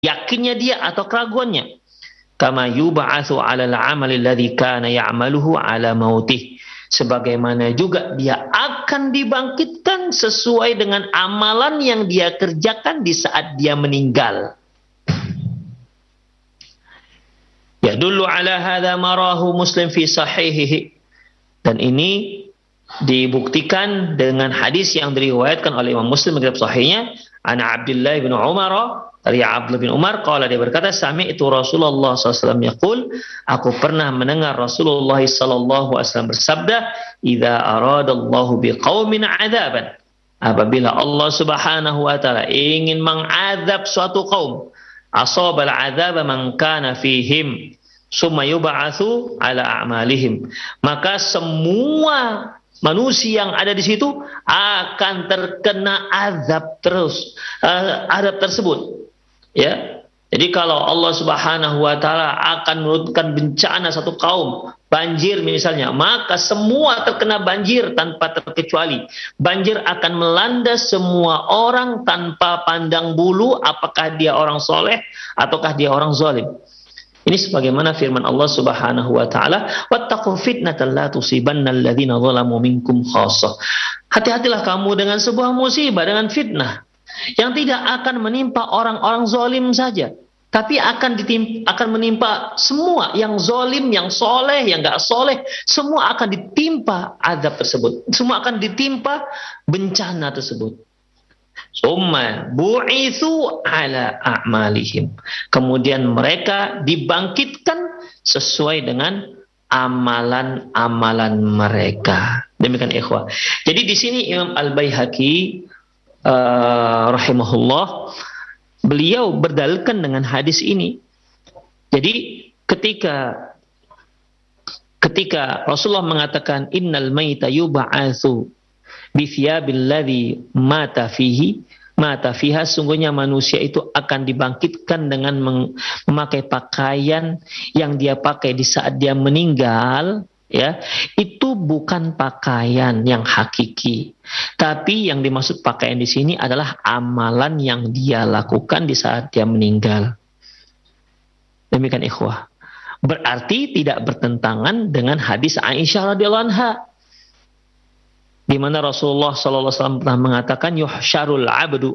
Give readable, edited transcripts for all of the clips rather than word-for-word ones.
yakinnya dia atau keraguannya. Kama yub'atsu 'alal 'amali alladzi kana ya'maluhu 'ala mautih. Sebagaimana juga dia akan dibangkitkan sesuai dengan amalan yang dia kerjakan di saat dia meninggal. Yadullu 'ala hadza marahu Muslim fi sahihihi. Dan ini dibuktikan dengan hadis yang diriwayatkan oleh Imam Muslim dalam sahihnya, ana Abdullah bin Umar, dari Abdullah bin Umar, qala, dia berkata, sami'tu Rasulullah SAW yaqul, aku pernah mendengar Rasulullah SAW bersabda, idza aradallahu biqaumin 'adzaban, apabila Allah Subhanahu wa taala ingin mengazab suatu kaum, asabal 'adzaba man kana fihim summa yub'atsu 'ala a'malihim, maka semua manusia yang ada di situ akan terkena azab terus, azab tersebut. Ya, jadi kalau Allah Subhanahu wa taala akan menurunkan bencana satu kaum, banjir misalnya, maka semua terkena banjir tanpa terkecuali. Banjir akan melanda semua orang tanpa pandang bulu apakah dia orang soleh ataukah dia orang zalim. Ini sebagaimana firman Allah Subhanahu wa taala, wattaqu fitnatan la tusibanna alladziina zalamu minkum khassah. Hati-hatilah kamu dengan sebuah musibah, dengan fitnah yang tidak akan menimpa orang-orang zalim saja, tapi akan menimpa semua, yang zalim, yang soleh, yang enggak soleh, semua akan ditimpa azab tersebut, semua akan ditimpa bencana tersebut. Summa bu'itsu ala a'malihim, kemudian mereka dibangkitkan sesuai dengan amalan-amalan mereka. Demikian ikhwah. Jadi di sini Imam Al-Baihaqi rahimahullah, beliau berdalilkan dengan hadis ini. Jadi ketika Rasulullah mengatakan innal maita yub'atsu bi thiyabil ladzi mata fiha, sungguhnya manusia itu akan dibangkitkan dengan memakai pakaian yang dia pakai di saat dia meninggal. Ya, itu bukan pakaian yang hakiki, tapi yang dimaksud pakaian di sini adalah amalan yang dia lakukan di saat dia meninggal. Demikian ikhwah. Berarti tidak bertentangan dengan hadis Aisyah radhiyallahu anha, di mana Rasulullah sallallahu alaihi wasallam pernah mengatakan, yuhsyarul 'abdu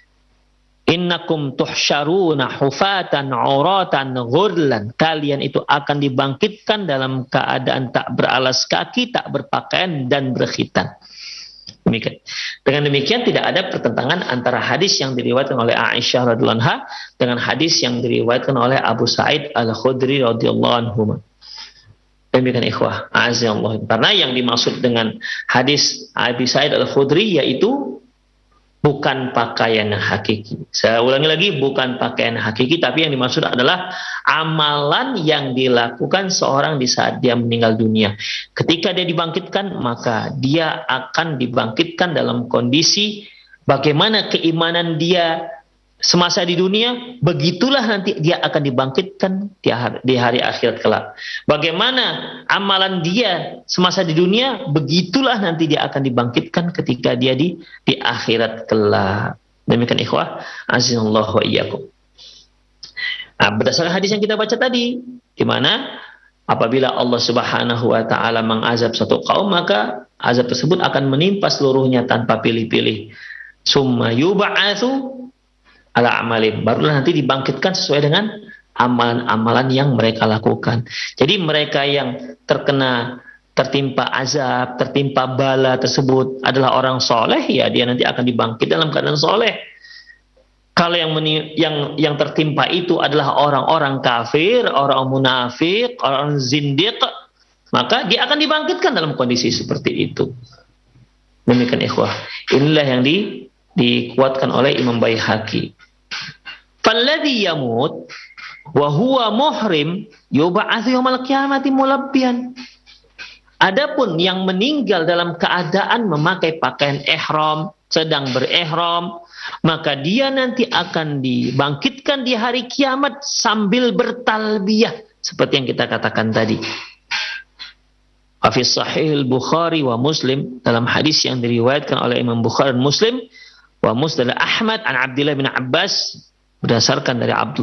innakum tuhsyaruna hufatan uratan ghurlan, kalian itu akan dibangkitkan dalam keadaan tak beralas kaki, tak berpakaian dan berkhitan. Demikian. Dengan demikian tidak ada pertentangan antara hadis yang diriwayatkan oleh Aisyah radhiyallahu anha dengan hadis yang diriwayatkan oleh Abu Sa'id Al-Khudri radhiyallahu anhu. Demikian ikhwah, azza-Allah. Karena yang dimaksud dengan hadis Abu Sa'id Al-Khudri yaitu bukan pakaian yang hakiki. Saya ulangi lagi, bukan pakaian hakiki, tapi yang dimaksud adalah amalan yang dilakukan seorang di saat dia meninggal dunia. Ketika dia dibangkitkan, maka dia akan dibangkitkan dalam kondisi bagaimana keimanan dia semasa di dunia, begitulah nanti dia akan dibangkitkan di hari akhirat kelak. Bagaimana amalan dia semasa di dunia, begitulah nanti dia akan dibangkitkan ketika dia di akhirat kelak. Demikian ikhwah, azizallahu wa iyyakum. Nah, berdasarkan hadis yang kita baca tadi, di mana apabila Allah Subhanahu wa taala mengazab satu kaum, maka azab tersebut akan menimpa seluruhnya tanpa pilih-pilih. Summa yub'atsu ala amalin, barulah nanti dibangkitkan sesuai dengan amalan-amalan yang mereka lakukan. Jadi mereka yang tertimpa azab, tertimpa bala tersebut adalah orang soleh, ya dia nanti akan dibangkit dalam keadaan soleh. Kalau yang tertimpa itu adalah orang-orang kafir, orang munafik, orang zindiq, maka dia akan dibangkitkan dalam kondisi seperti itu. Demikian ikhwah. Inilah yang dikuatkan oleh Imam Baihaqi. Falladhi yamut wa huwa muhrim yub'atsu yaumil qiyamati mulabbiyan. Adapun yang meninggal dalam keadaan memakai pakaian ihram, sedang berihram, maka dia nanti akan dibangkitkan di hari kiamat sambil bertalbiyah, seperti yang kita katakan tadi. Fi Sahih Bukhari wa Muslim, dalam hadis yang diriwayatkan oleh Imam Bukhari dan Muslim, wa Musnad Ahmad an Abdullah bin Abbas berdasarkan dari Abdullah